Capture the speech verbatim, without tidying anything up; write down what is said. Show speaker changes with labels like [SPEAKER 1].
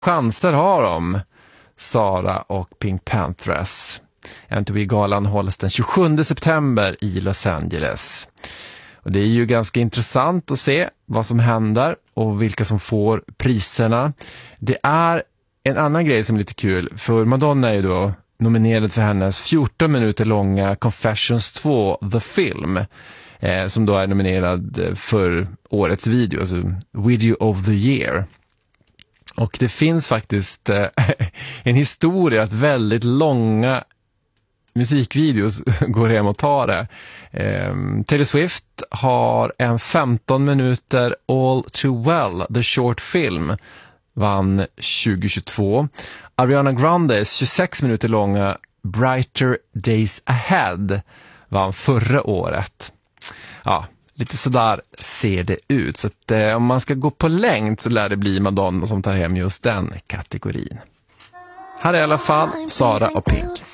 [SPEAKER 1] chanser har de, Sara och Pink Panthers. M T V-galan hålls den tjugosjunde september i Los Angeles. Och det är ju ganska intressant att se vad som händer och vilka som får priserna. Det är en annan grej som är lite kul, för Madonna är ju då nominerad för hennes fjorton minuter långa Confessions två, The Film, eh, som då är nominerad för årets video, alltså Video of the Year. Och det finns faktiskt eh, en historia att väldigt långa musikvideos går hem och tar det. Eh, Taylor Swift har en femton minuter All Too Well, The Short Film, vann tjugohundratjugotvå. Ariana Grandes tjugosex minuter långa Brighter Days Ahead vann förra året. Ja, lite sådär ser det ut. Så att, eh, om man ska gå på längd så lär det bli Madonna som tar hem just den kategorin. Här är i alla fall Sara och Pink.